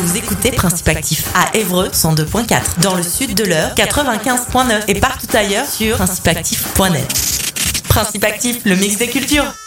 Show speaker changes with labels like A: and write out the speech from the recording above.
A: Vous écoutez Principe Actif à Évreux 102.4, dans le sud de l'Eure 95.9 et partout ailleurs sur principeactif.net. Principe Actif, le mix des cultures.